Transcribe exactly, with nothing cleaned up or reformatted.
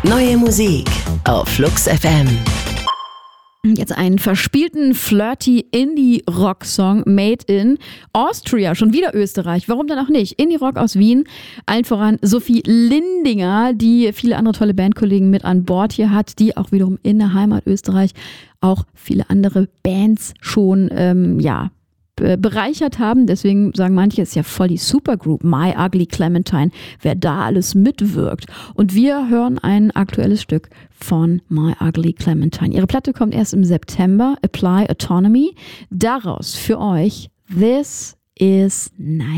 Neue Musik auf Flux F M. Jetzt einen verspielten, flirty Indie-Rock-Song made in Austria. Schon wieder Österreich. Warum denn auch nicht? Indie-Rock aus Wien. Allen voran Sophie Lindinger, die viele andere tolle Bandkollegen mit an Bord hier hat, die auch wiederum in der Heimat Österreich auch viele andere Bands schon, ähm, ja, bereichert haben. Deswegen sagen manche, es ist ja voll die Supergroup, My Ugly Clementine, wer da alles mitwirkt. Und wir hören ein aktuelles Stück von My Ugly Clementine. Ihre Platte kommt erst im September, Apply Autonomy. Daraus für euch This Is Nice.